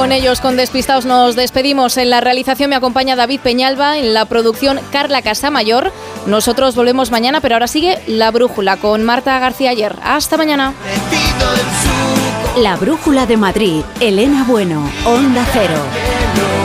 con ellos, con Despistados, nos despedimos. En la realización me acompaña David Peñalba, en la producción Carla Casamayor. Nosotros volvemos mañana, pero ahora sigue La Brújula con Marta García Ayer. Hasta mañana. La Brújula de Madrid, Elena Bueno, Onda Cero.